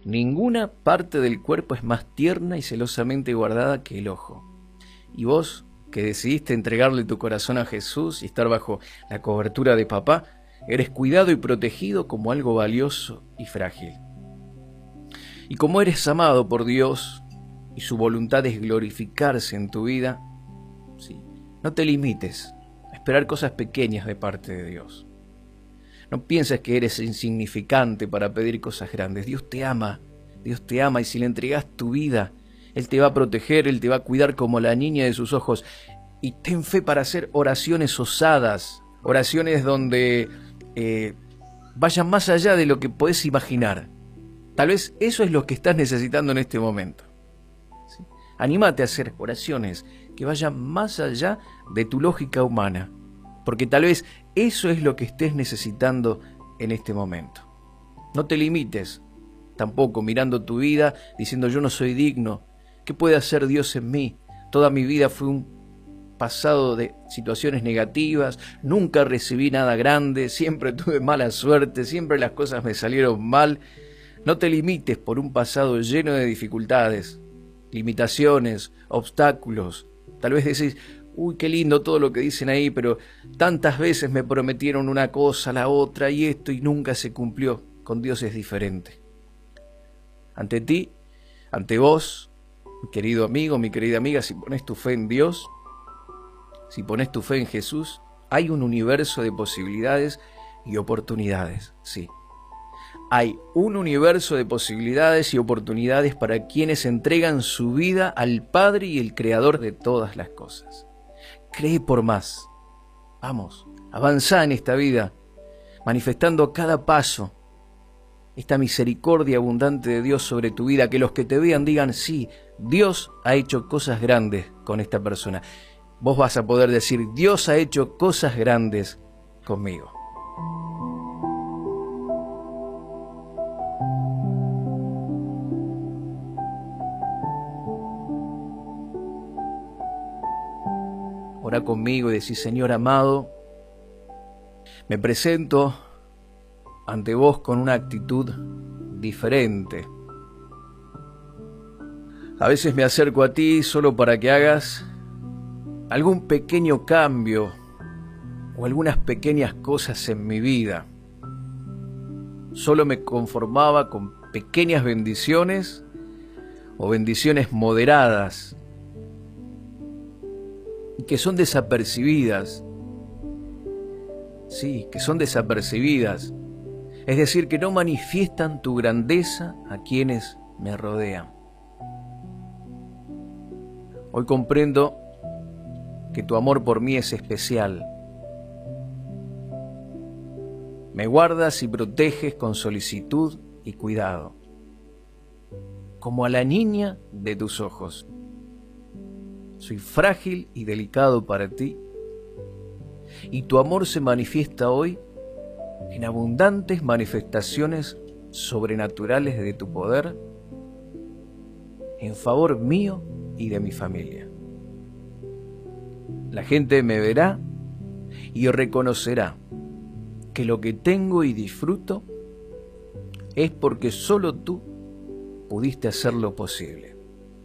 Ninguna parte del cuerpo es más tierna y celosamente guardada que el ojo. Y vos, que decidiste entregarle tu corazón a Jesús y estar bajo la cobertura de papá, eres cuidado y protegido como algo valioso y frágil. Y como eres amado por Dios y su voluntad es glorificarse en tu vida, sí, no te limites a esperar cosas pequeñas de parte de Dios. No pienses que eres insignificante para pedir cosas grandes. Dios te ama y si le entregas tu vida, Él te va a proteger, Él te va a cuidar como la niña de sus ojos. Y ten fe para hacer oraciones osadas, oraciones donde vayan más allá de lo que podés imaginar. Tal vez eso es lo que estás necesitando en este momento. ¿Sí? Anímate a hacer oraciones que vayan más allá de tu lógica humana, porque tal vez eso es lo que estés necesitando en este momento. No te limites tampoco mirando tu vida diciendo yo no soy digno. ¿Qué puede hacer Dios en mí? Toda mi vida fue un pasado de situaciones negativas, nunca recibí nada grande, siempre tuve mala suerte, siempre las cosas me salieron mal. No te limites por un pasado lleno de dificultades, limitaciones, obstáculos. Tal vez decís, uy, qué lindo todo lo que dicen ahí, pero tantas veces me prometieron una cosa, la otra y esto y nunca se cumplió. Con Dios es diferente. Ante ti, ante vos, mi querido amigo, mi querida amiga, si pones tu fe en Dios, si pones tu fe en Jesús, hay un universo de posibilidades y oportunidades, sí. Hay un universo de posibilidades y oportunidades para quienes entregan su vida al Padre y el Creador de todas las cosas. Cree por más. Vamos, avanzá en esta vida, manifestando a cada paso esta misericordia abundante de Dios sobre tu vida, que los que te vean digan, sí, Dios ha hecho cosas grandes con esta persona. Vos vas a poder decir, Dios ha hecho cosas grandes conmigo. Ora conmigo y decís, Señor amado, me presento ante vos con una actitud diferente. A veces me acerco a ti solo para que hagas algún pequeño cambio o algunas pequeñas cosas en mi vida. Solo me conformaba con pequeñas bendiciones o bendiciones moderadas y que son desapercibidas. Sí, que son desapercibidas. Es decir, que no manifiestan tu grandeza a quienes me rodean. Hoy comprendo que tu amor por mí es especial. Me guardas y proteges con solicitud y cuidado, como a la niña de tus ojos. Soy frágil y delicado para ti, y tu amor se manifiesta hoy en abundantes manifestaciones sobrenaturales de tu poder en favor mío y de mi familia. La gente me verá y reconocerá que lo que tengo y disfruto es porque solo tú pudiste hacerlo posible.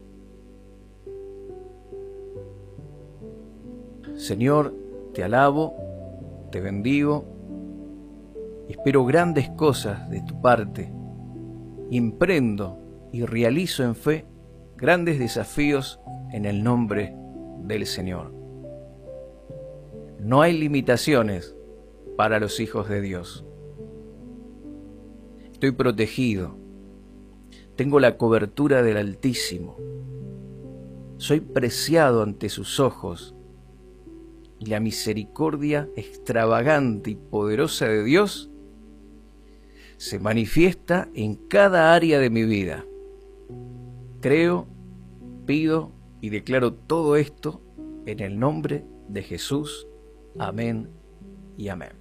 Señor, te alabo, te bendigo, espero grandes cosas de tu parte, emprendo y realizo en fe grandes desafíos en el nombre del Señor. No hay limitaciones para los hijos de Dios. Estoy protegido, tengo la cobertura del Altísimo, soy preciado ante sus ojos, y la misericordia extravagante y poderosa de Dios se manifiesta en cada área de mi vida. Creo, pido y declaro todo esto en el nombre de Jesús. Amén y amén.